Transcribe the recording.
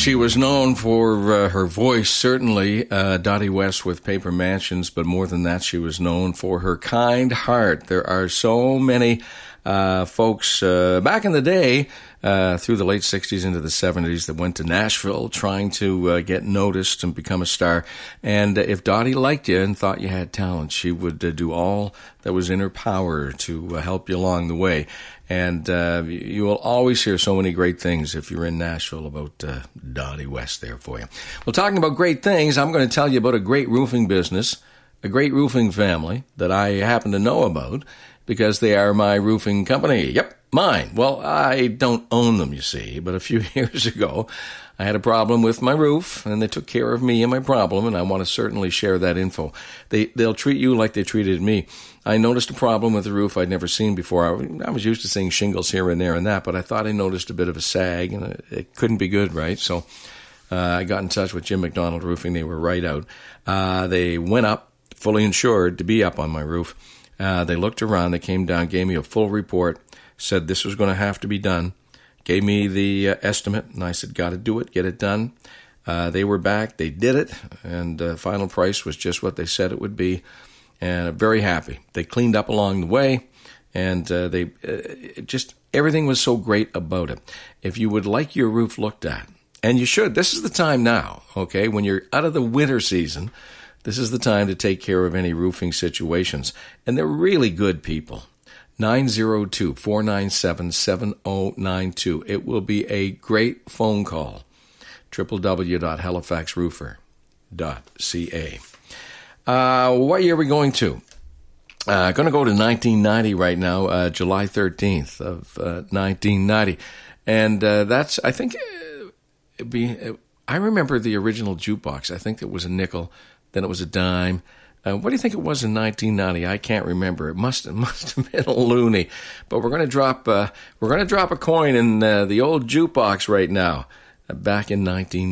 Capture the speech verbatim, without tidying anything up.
she was known for uh, her voice, certainly, uh, Dottie West with Paper Mansions, but more than that, she was known for her kind heart. There are so many uh, folks uh, back in the day, uh, through the late sixties into the seventies, that went to Nashville trying to uh, get noticed and become a star. And uh, if Dottie liked you and thought you had talent, she would uh, do all that was in her power to uh, help you along the way. And uh, you will always hear so many great things if you're in Nashville about uh, Dottie West there for you. Well, talking about great things, I'm going to tell you about a great roofing business, a great roofing family that I happen to know about because they are my roofing company. Yep, mine. Well, I don't own them, you see, but a few years ago, I had a problem with my roof, and they took care of me and my problem, and I want to certainly share that info. They, they'll treat you like they treated me. I noticed a problem with the roof I'd never seen before. I, I was used to seeing shingles here and there and that, but I thought I noticed a bit of a sag, and it, it couldn't be good, right? So uh, I got in touch with Jim McDonald Roofing. They were right out. Uh, they went up, fully insured, to be up on my roof. Uh, they looked around. They came down, gave me a full report, said this was going to have to be done, gave me the uh, estimate, and I said, got to do it, get it done. Uh, they were back. They did it, and the uh, final price was just what they said it would be. And I'm very happy. They cleaned up along the way, and uh, they uh, just everything was so great about it. If you would like your roof looked at, and you should, this is the time now, okay? When you're out of the winter season, this is the time to take care of any roofing situations. And they're really good people. nine oh two, four nine seven, seven oh nine two. It will be a great phone call. w w w dot halifax roofer dot c a. Uh, what year are we going to? Uh, going to go to nineteen ninety right now, uh, July thirteenth of uh, nineteen ninety. And uh, that's, I think, uh, it'd be, uh, I remember the original jukebox. I think it was a nickel, then it was a dime. Uh, what do you think it was in nineteen ninety? I can't remember. It must, it must have been a loony. But we're going to drop, uh, we're going to drop a coin in uh, the old jukebox right now, uh, back in nineteen ninety.